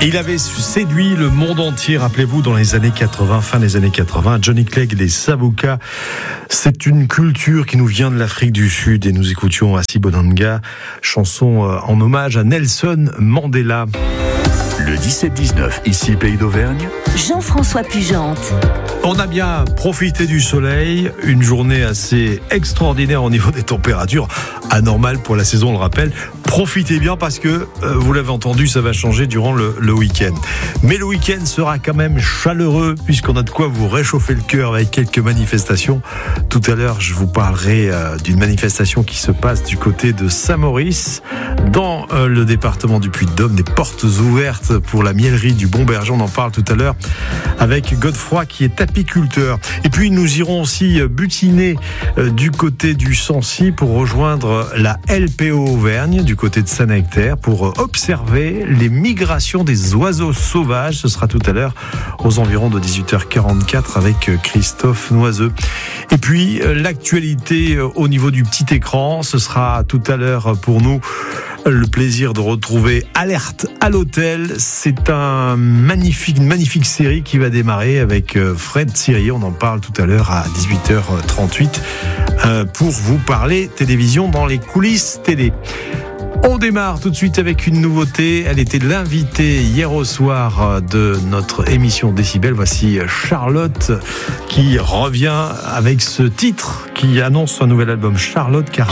Il avait séduit le monde entier, rappelez-vous, dans les années 80, fin des années 80. Johnny Clegg et les Savuka. C'est une culture qui nous vient de l'Afrique du Sud et nous écoutions Assi Bonanga, chanson en hommage à Nelson Mandela. Le 17-19, ici Pays d'Auvergne. Jean-François Pugente. On a bien profité du soleil, une journée assez extraordinaire au niveau des températures, anormale pour la saison, on le rappelle. Profitez bien parce que, vous l'avez entendu, ça va changer durant le week-end. Mais le week-end sera quand même chaleureux puisqu'on a de quoi vous réchauffer le cœur avec quelques manifestations. Tout à l'heure, je vous parlerai d'une manifestation qui se passe du côté de Saint-Maurice, dans le département du Puy-de-Dôme, des portes ouvertes pour la mielerie du Bon Berger. On en parle tout à l'heure avec Godefroy qui est apiculteur. Et puis nous irons aussi butiner du côté du Sancy pour rejoindre la LPO Auvergne du côté de Saint-Nectaire pour observer les migrations des oiseaux sauvages. Ce sera tout à l'heure aux environs de 18h44 avec Christophe Noiseux. Et puis l'actualité au niveau du petit écran, ce sera tout à l'heure pour nous le plaisir de retrouver Alerte à l'hôtel. C'est une magnifique série qui va démarrer avec Fred Thierry. On en parle tout à l'heure à 18h38 pour vous parler télévision dans les coulisses télé. On démarre tout de suite avec une nouveauté. Elle était l'invitée hier au soir de notre émission Décibel. Voici Charlotte qui revient avec ce titre qui annonce son nouvel album Charlotte, car